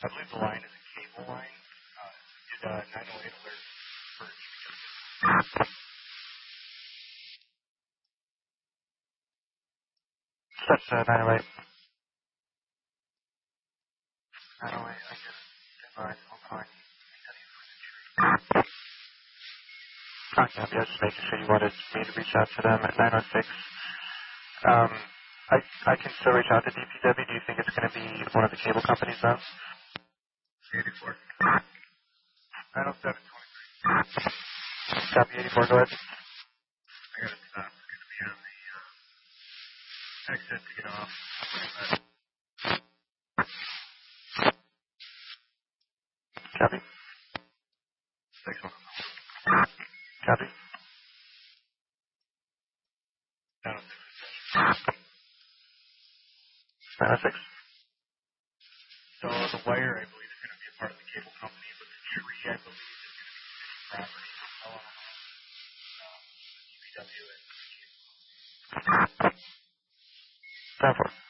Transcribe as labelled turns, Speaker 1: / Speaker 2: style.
Speaker 1: I believe the line is a cable line. Did 908 alert for That's 908. 908, I just advised on calling. Yeah, just making sure you wanted me to reach out to them at 906. I can still reach out to DPW. Do you think it's going to be one of the cable companies though? 84. 907. Copy 84, go ahead. I got it stopped. It's going to be on the exit to get off. Copy. 6-1. Copy. 906. So the wire, I believe, is going to be a part of the cable company, but the tree, I believe, is going to be city property. DPW and 10-4.